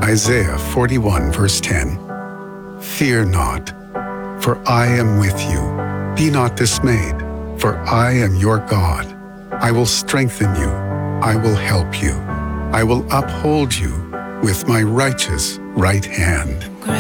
Isaiah 41 verse 10. Fear not, for I am with you. Be not dismayed, for I am your God. I will strengthen you. I will help you. I will uphold you with my righteous right hand.